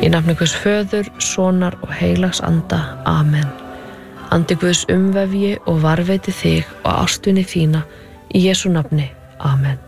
Í nafni Guðs föður, sonar og heilags anda. Amen. Andi Guðs umvefji og varveiti þig og ástvinni þína í Jesú nafni. Amen.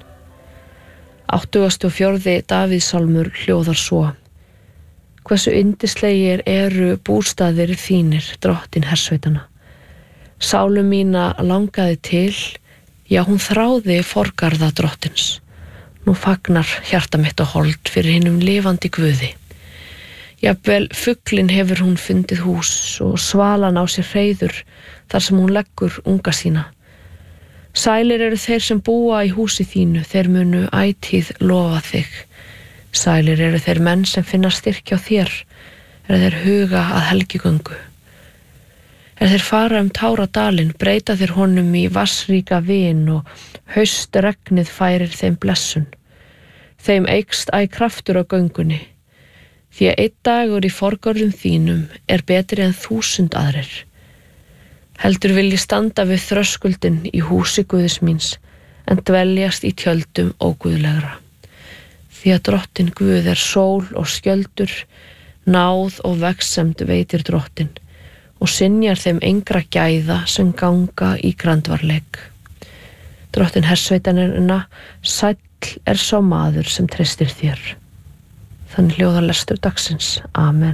84. Davíðssálmur hljóðar svo: Hversu yndislegir eru bústaðir þínir, drottin hersveitanna. Sálu mína langaði til, já, hún þráði forgarða drottins. Nú fagnar hjarta mitt og hold fyrir hinum lifandi Guði. Jafnvel fuglinn hefur hún fundið hús og svalan á sér hreiður þar sem hún leggur unga sína. Sælir eru þeir sem búa í húsi þínu, þeir munu ætíð lofa þig. Sælir eru þeir menn sem finna styrk hjá þér, þeir huga að helgigöngu. Þeir fara táradalinn, breyta þeir honum í vassríka vin og haustregnið færir þeim blessun. Þeim eykst æ kraftur á göngunni, því að einn dagur í forgörðum þínum er betri en 1000 aðrir. Heldur vil ég standa við þröskuldin í húsi Guðs míns, en dveljast í tjöldum óguðlegra. Því að drottin Guð er sól og skjöldur, náð og vegsemd veitir drottin, og synjar þeim engra gæða sem ganga í grandvarleik. Drottin hersveitanina, sæll er sá maður sem treystir þér. Þannig hljóðar lestur dagsins. Amen.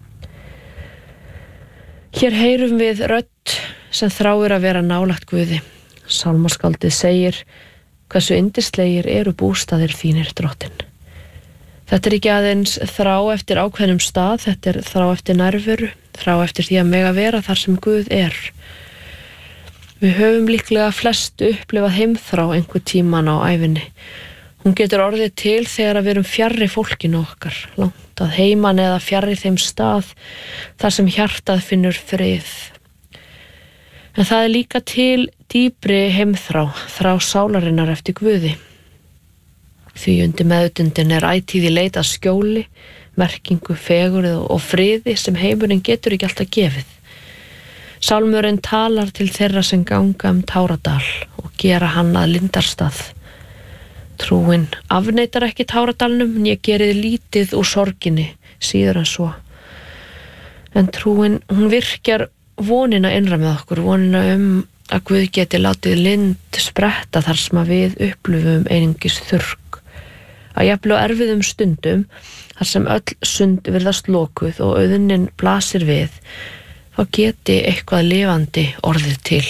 Hér heyrum við rödd sem þráir að vera nálægt Guði. Sálmaskáldið segir: Hversu yndislegir eru bústaðir þínir, drottin. Þetta er ekki aðeins þrá eftir ákveðnum stað, þetta er þrá eftir nærveru, þrá eftir því að mega vera þar sem Guð er. Við höfum líklega flest upplifað heimþrá einhver tíman á ævinni. Hún getur orðið til þegar við erum fjarri fólkinu okkar, langt að heiman eða fjarri þeim stað þar sem hjartað finnur frið. En það er líka til dýpri heimþrá, þrá sálarinnar eftir Guði. Því undir meðutundin er ætíð í leit að skjóli, merkingu, fegurð og friði sem heimurinn getur ekki alltaf gefið. Sálmurinn talar til þeirra sem ganga táradal og gera hann að lindarstað. Trúin afneitar ekki táradalnum, né gerið lítið úr sorginni, síður en svo. En trúin, hún virkjar vonina innra með okkur, vonina að Guð geti látið lind spretta þar sem að við upplifum einungis þurrk. Að jafnvel á erfiðum stundum, þar sem öll sund virðast lokuð og auðnin blasir við, þá geti eitthvað lifandi orðið til.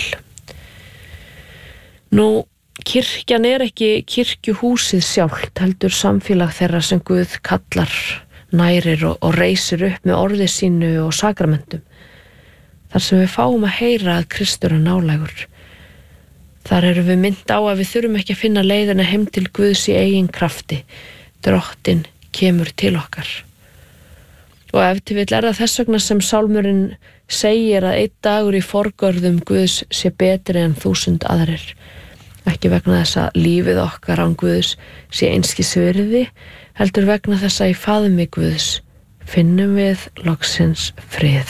Nú, kirkjan er ekki kirkjuhúsið sjálft, heldur samfélag þeirra sem Guð kallar, nærir og reisir upp með orði sínu og sakramentum. Þar sem við fáum að heyra að Kristur er nálægur. Þar erum við minnt á að við þurfum ekki að finna leiðina heim til Guðs í eigin krafti. Drottinn kemur til okkar. Og ef til vill er það þess vegna sem sálmurinn segir að einn dagur í forgörðum Guðs sé betri en 1000 aðrir. Ekki vegna þess að lífið okkar án Guðs sé einskis virði, heldur vegna þess að í faðmi Guðs finnum við loksins frið.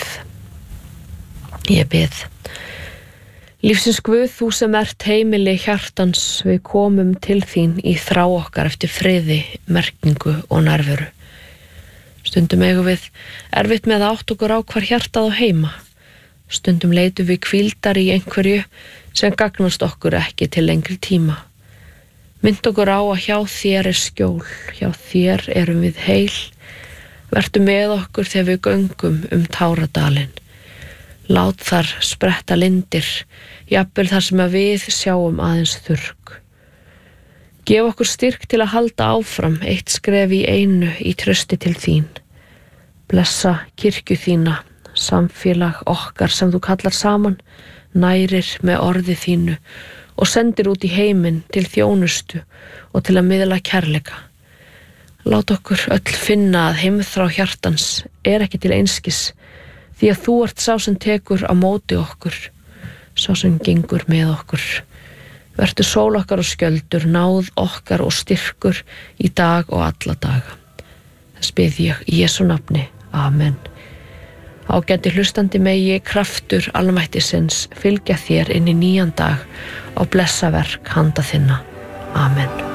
Ég bið. Lífsins Guð, þú sem ert heimili hjartans, við komum til þín í þrá okkar eftir friði, merkingu og nærveru. Stundum eigum við erfitt með að átta okkur á hvar hjartað á heima. Stundum leitum við hvíldar í einhverju sem gagnast okkur ekki til lengri tíma. Mynd okkur á að hjá þér er skjól, hjá þér erum við heil. Vertu með okkur þegar við göngum táradalinn. Lát þar spretta lindir, jafnvel þar sem að við sjáum aðeins þurrk. Gef okkur styrk til að halda áfram, eitt skref í einu í trausti til þín. Blessa kirkju þína, samfélag okkar sem þú kallar saman, nærir með orði þínu og sendir út í heiminn til þjónustu og til að miðla kærleika. Lát okkur öll finna að heimþrá hjartans er ekki til einskis, því að þú ert sá sem tekur á móti okkur, sá sem gengur með okkur. Vertu sól okkar og skjöldur, náð okkar og styrkur í dag og alla daga. Þess bið ég í Jesú nafni. Amen. Ágæti hlustandi megi kraftur almættisins fylgja þér inn í nýjan dag á blessaverk handa þinna. Amen.